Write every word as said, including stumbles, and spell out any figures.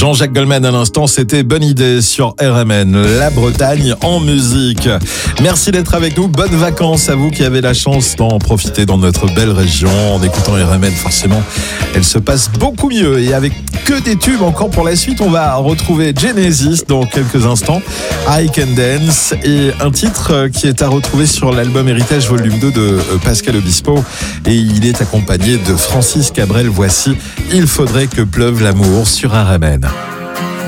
Jean-Jacques Goldman à l'instant, c'était bonne idée sur R M N, la Bretagne en musique. Merci d'être avec nous, bonnes vacances à vous qui avez la chance d'en profiter dans notre belle région. En écoutant R M N, forcément, elle se passe beaucoup mieux. Et avec que des tubes encore pour la suite, on va retrouver Genesis dans quelques instants, I Can Dance, et un titre qui est à retrouver sur l'album Héritage Volume deux de Pascal Obispo. Et il est accompagné de Francis Cabrel. Voici Il faudrait que pleuve l'amour sur R M N.